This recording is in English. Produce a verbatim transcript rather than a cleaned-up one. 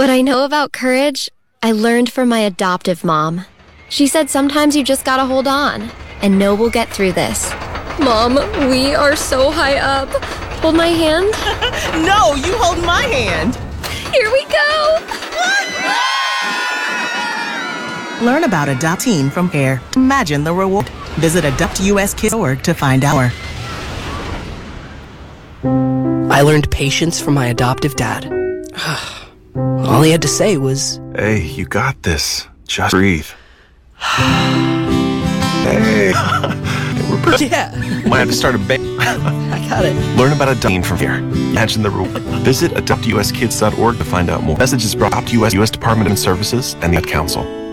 What I know about courage, I learned from my adoptive mom. She said sometimes you just gotta hold on and know we'll get through this. Mom, we are so high up. Hold my hand. No, you hold my hand. Here we go. Learn about adopting from CARE. Imagine the reward. Visit adopt U S kids dot org to find out. I learned patience from my adoptive dad. All he had to say was, "Hey, you got this. Just breathe." Hey. Yeah. Might have to start a ba- I got it. Learn about adopting from here. Imagine the rule. Visit adopt U S kids dot org to find out more. Message is brought to U S U S Department of Services and the Ad Council.